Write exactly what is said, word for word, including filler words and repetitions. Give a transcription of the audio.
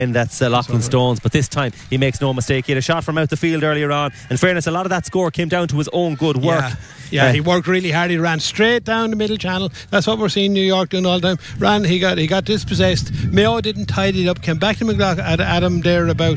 And that's uh, Lachlan Stones, but this time he makes no mistake. He had a shot from out the field earlier on. In fairness, a lot of that score came down to his own good work. Yeah, yeah uh, he worked really hard. He ran straight down the middle channel. That's what we're seeing New York doing all the time. Ran, he got he got dispossessed. Mayo didn't tidy it up. Came back to McLaughlin, Adam there about